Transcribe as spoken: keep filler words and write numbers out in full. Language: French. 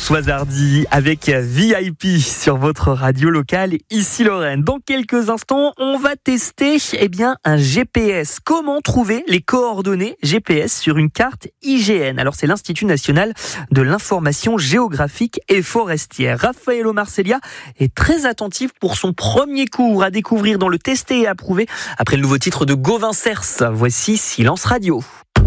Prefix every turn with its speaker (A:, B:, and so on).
A: Françoise Hardy avec V I P sur votre radio locale ici Lorraine. Dans quelques instants, on va tester eh bien un G P S. Comment trouver les coordonnées G P S sur une carte I G N? Alors c'est l'Institut national de l'information géographique et forestière. Raffaello Marcellia est très attentif pour son premier cours à découvrir dans le Tester et Approuver après le nouveau titre de Gauvin Cers. Voici Silence Radio.